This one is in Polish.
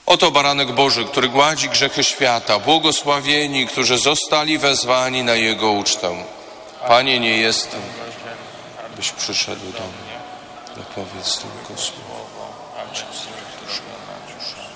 Oto baranek Boży, który gładzi grzechy świata. Błogosławieni, którzy zostali wezwani na Jego ucztę. Panie, nie jestem, byś przyszedł do mnie. Dopowiedz tylko słowo.